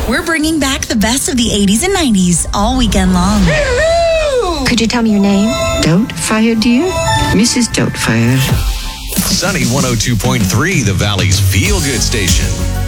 We're bringing back the best of the 80s and 90s all weekend long. Hello! Could you tell me your name? Doubtfire, dear? Mrs. Doubtfire. Sunny 102.3, the Valley's feel-good station.